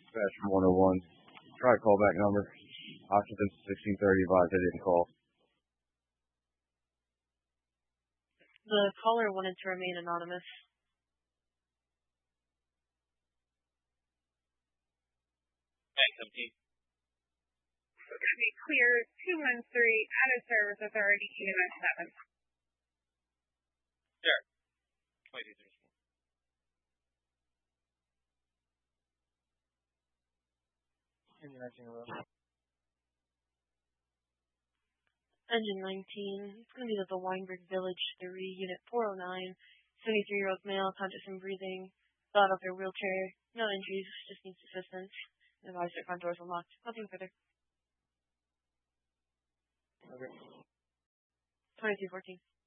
Dispatch from 101. Try callback number. Occupants 1630 advised they didn't call. The caller wanted to remain anonymous. Okay, clear 213 out of service authority EMS 7. Sure. 2234. Engine 19. It's going to be the Weinberg Village 3, Unit 409. 73-year-old male, conscious and breathing. Got off their wheelchair. No injuries, just needs assistance. Advised their front doors unlocked. Nothing further. Okay. 2214.